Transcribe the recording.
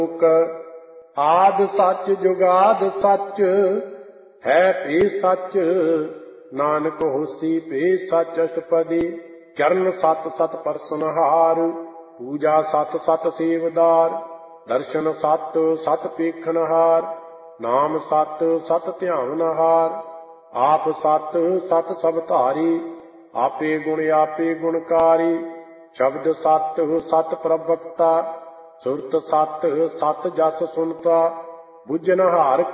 ਆਦਿ ਸੱਚ ਜੁਗਾਦਿ ਸੱਚ ਹੈ ਭੀ ਸੱਚ, ਨਾਨਕ ਹੋਸੀ ਭੀ ਸੱਚ ਅਸ਼ਟਪਦੀ। ਚਰਨ ਸਤ ਸਤ ਪਰਸਨਹਾਰ, ਪੂਜਾ ਸਤ ਸਤ ਸੇਵਦਾਰ। ਦਰਸ਼ਨ ਸਤ ਸਤ ਪੇਖਣਹਾਰ, ਨਾਮ ਸਤ ਸਤ ਧਿਆਵਨਹਾਰ। ਆਪ ਸਤ ਸਤ ਸਭ ਧਾਰੀ, ਆਪੇ ਗੁਣਕਾਰੀ। ਸ਼ਬਦ ਸਤ ਸਤ ਪ੍ਰਵਕਤਾ, ਸੁਰਤ ਸਤ ਸਤ ਜਸ ਸੁਨਤਾ। ਬੁਝਨਹਾਰ